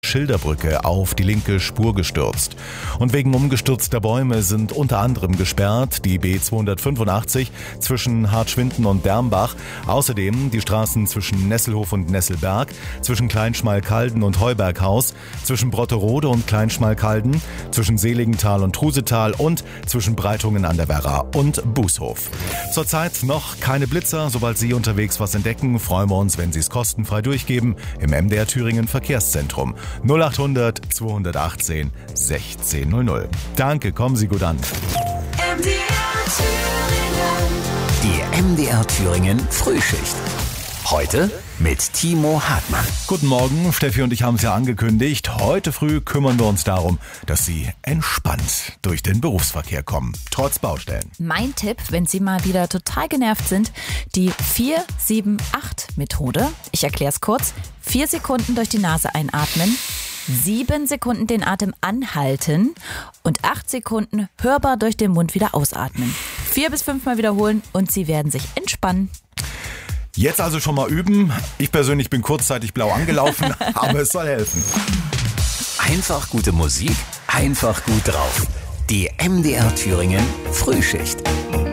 Schilderbrücke auf die linke Spur gestürzt. Und wegen umgestürzter Bäume sind unter anderem gesperrt die B285 zwischen Hartschwinden und Dermbach, außerdem die Straßen zwischen Nesselhof und Nesselberg, zwischen Kleinschmalkalden und Heuberghaus, zwischen Brotterode und Kleinschmalkalden, zwischen Seligenthal und Trusetal und zwischen Breitungen an der Werra und Bußhof. Zurzeit noch keine Blitzer. Sobald Sie unterwegs was entdecken, freuen wir uns, wenn Sie es kostenfrei durchgeben im MDR Thüringen Verkehrszentrum 0800 218 1600. Danke, kommen Sie gut an. Die MDR Thüringen Frühschicht. Heute mit Timo Hartmann. Guten Morgen, Steffi und ich haben es ja angekündigt. Heute früh kümmern wir uns darum, dass Sie entspannt durch den Berufsverkehr kommen, trotz Baustellen. Mein Tipp, wenn Sie mal wieder total genervt sind, die 4-7-8-Methode. Ich erkläre es kurz. 4 Sekunden durch die Nase einatmen, 7 Sekunden den Atem anhalten und 8 Sekunden hörbar durch den Mund wieder ausatmen. 4 bis 5 Mal wiederholen und Sie werden sich entspannen. Jetzt also schon mal üben. Ich persönlich bin kurzzeitig blau angelaufen, aber es soll helfen. Einfach gute Musik, einfach gut drauf. Die MDR Thüringen Frühschicht.